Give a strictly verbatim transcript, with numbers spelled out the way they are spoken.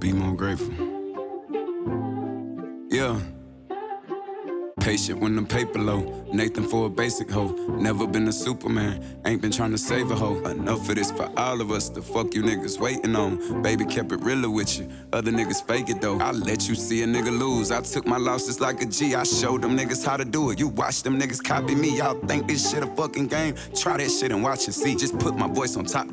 be more grateful. Yeah. Patient when the paper low. Nathan for a basic hoe. Never been a Superman. Ain't been trying to save a hoe. Enough of this for all of us. The fuck you niggas waiting on. Baby kept it realer with you. Other niggas fake it though. I let you see a nigga lose. I took my losses like a G. I showed them niggas how to do it. You watch them niggas copy me. Y'all think this shit a fucking game? Try that shit and watch and see. Just put my voice on top.